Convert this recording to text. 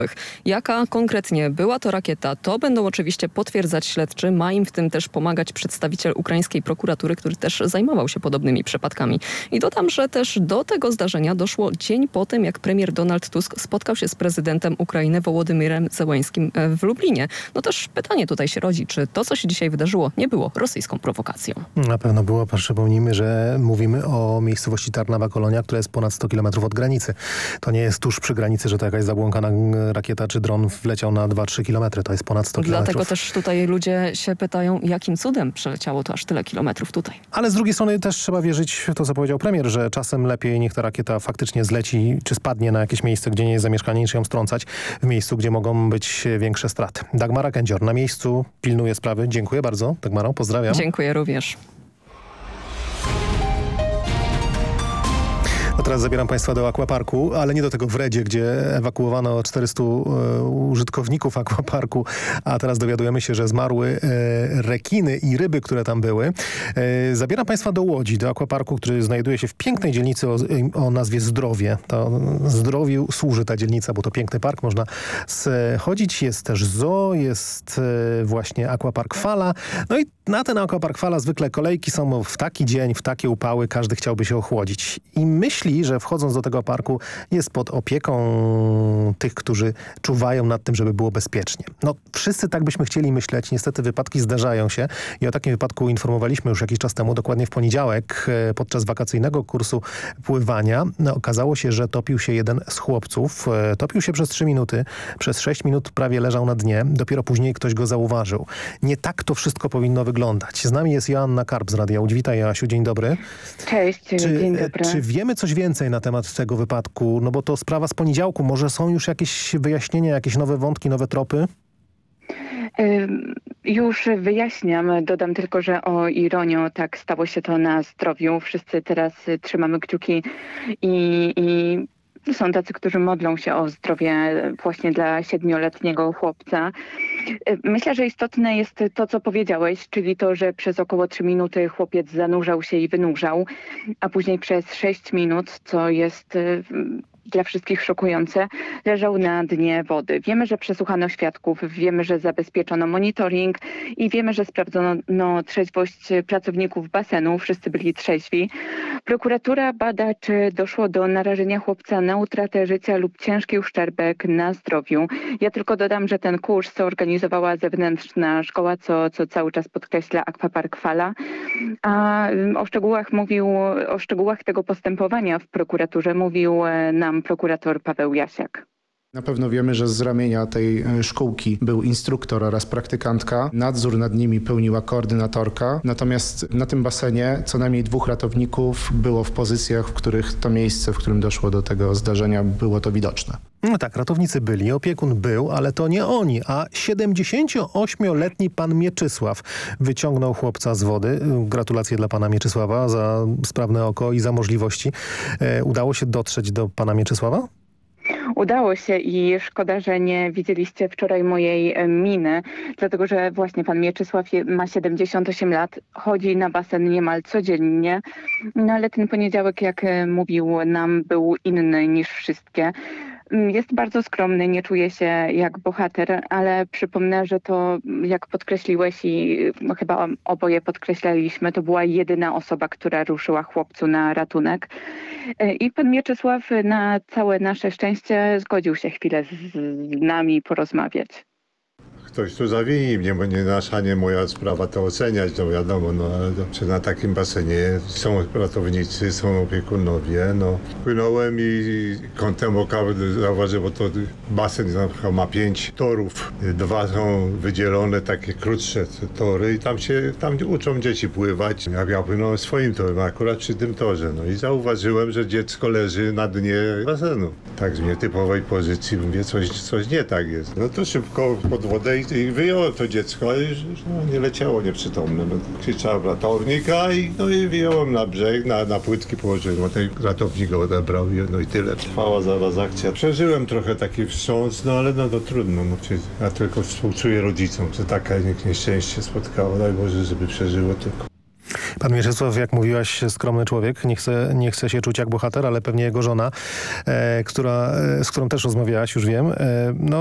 Jaka konkretnie była to rakieta, to będą oczywiście potwierdzać śledczy. Ma im w tym też pomagać przedstawiciel ukraińskiej prokuratury, który też zajmował się podobnymi przypadkami. I dodam, że też do tego zdarzenia doszło dzień po tym, jak premier Donald Tusk spotkał się z prezydentem Ukrainy Wołodymyrem Zełeńskim w Lublinie. No też pytanie tutaj się rodzi, czy to, co się dzisiaj wydarzyło, nie było rosyjską prowokacją. Na pewno było. Przypomnijmy, że mówimy o miejscowości Tarnawa-Kolonia, która jest ponad 100 km od granicy. To nie jest tuż przy granicy, że to jakaś zabłąkana rakieta czy dron wleciał na 2-3 km. To jest ponad 100 km. Dlatego też tutaj ludzie się pytają, jakim cudem przeleciało to aż tyle kilometrów tutaj. Ale z drugiej strony też trzeba wierzyć w to, co powiedział premier, że czasem lepiej niech ta rakieta faktycznie zleci czy spadnie na jakieś miejsce, gdzie nie jest zamieszkanie, niż ją strącać w miejscu, gdzie mogą być większe straty. Dagmara Kędzior na miejscu pilnuje sprawy. Dziękuję bardzo. Dagmaro, pozdrawiam. Dziękuję również. A teraz zabieram Państwa do akwaparku, ale nie do tego w Redzie, gdzie ewakuowano 400 użytkowników akwaparku, a teraz dowiadujemy się, że zmarły rekiny i ryby, które tam były. Zabieram Państwa do Łodzi, do akwaparku, który znajduje się w pięknej dzielnicy o nazwie Zdrowie. To zdrowiu służy ta dzielnica, bo to piękny park, można chodzić. Jest też zoo, jest właśnie akwapark Fala. No i na ten akwapark Fala zwykle kolejki są, bo w taki dzień, w takie upały każdy chciałby się ochłodzić. I myśli, że wchodząc do tego parku jest pod opieką tych, którzy czuwają nad tym, żeby było bezpiecznie. No wszyscy tak byśmy chcieli myśleć. Niestety wypadki zdarzają się i o takim wypadku informowaliśmy już jakiś czas temu, dokładnie w poniedziałek podczas wakacyjnego kursu pływania. No, okazało się, że topił się jeden z chłopców. Topił się przez 3 minuty. Przez 6 minut prawie leżał na dnie. Dopiero później ktoś go zauważył. Nie tak to wszystko powinno wyglądać. Z nami jest Joanna Karp z Radia Łódź. Witaj, Joasiu, dzień dobry. Cześć, dzień dobry. Czy wiemy coś więcej na temat tego wypadku? No bo to sprawa z poniedziałku. Może są już jakieś wyjaśnienia, jakieś nowe wątki, nowe tropy? Już wyjaśniam. Dodam tylko, że o ironio, tak stało się to na Zdrowiu. Wszyscy teraz trzymamy kciuki i są tacy, którzy modlą się o zdrowie właśnie dla 7-letniego chłopca. Myślę, że istotne jest to, co powiedziałeś, czyli to, że przez około 3 minuty chłopiec zanurzał się i wynurzał, a później przez 6 minut, co jest dla wszystkich szokujące, leżał na dnie wody. Wiemy, że przesłuchano świadków, wiemy, że zabezpieczono monitoring i wiemy, że sprawdzono trzeźwość pracowników basenu. Wszyscy byli trzeźwi. Prokuratura bada, czy doszło do narażenia chłopca na utratę życia lub ciężki uszczerbek na zdrowiu. Ja tylko dodam, że ten kurs zorganizowała zewnętrzna szkoła, co cały czas podkreśla Akwapark Fala. A o szczegółach tego postępowania w prokuraturze mówił nam prokurator Paweł Jasiak. Na pewno wiemy, że z ramienia tej szkółki był instruktor oraz praktykantka. Nadzór nad nimi pełniła koordynatorka. Natomiast na tym basenie co najmniej 2 ratowników było w pozycjach, w których to miejsce, w którym doszło do tego zdarzenia, było to widoczne. No tak, ratownicy byli, opiekun był, ale to nie oni, a 78-letni pan Mieczysław wyciągnął chłopca z wody. Gratulacje dla pana Mieczysława za sprawne oko i za możliwości. Udało się dotrzeć do pana Mieczysława? Udało się i szkoda, że nie widzieliście wczoraj mojej miny, dlatego że właśnie pan Mieczysław ma 78 lat, chodzi na basen niemal codziennie, no ale ten poniedziałek, jak mówił nam, był inny niż wszystkie. Jest bardzo skromny, nie czuje się jak bohater, ale przypomnę, że to, jak podkreśliłeś i chyba oboje podkreślaliśmy, to była jedyna osoba, która ruszyła chłopcu na ratunek. I pan Mieczysław na całe nasze szczęście zgodził się chwilę z nami porozmawiać. Ktoś tu zawini mnie, bo nie nasza, nie moja sprawa to oceniać, no wiadomo, no ale to, na takim basenie są ratownicy, są opiekunowie, no. Płynąłem i kątem oka zauważyłem, bo to basen ma 5 torów. 2 są wydzielone, takie krótsze tory i tam uczą dzieci pływać. Ja płynąłem swoim torem, akurat przy tym torze, no i zauważyłem, że dziecko leży na dnie basenu. Tak z nietypowej pozycji, mówię, coś nie tak jest. No to szybko pod wodę i wyjąłem to dziecko, ale już nie leciało nieprzytomne. No, krzyczałem ratownika i wyjąłem na brzeg, na płytki położyłem, bo ten ratownik go odebrał i tyle. Trwała zaraz akcja. Przeżyłem trochę taki wstrząs, no ale no trudno. No, ja tylko współczuję rodzicom, że taka nieszczęście spotkało. Daj Boże, żeby przeżyło tylko. Pan Mieczysław, jak mówiłaś, skromny człowiek, nie chce się czuć jak bohater, ale pewnie jego żona, z którą też rozmawiałaś, już wiem, no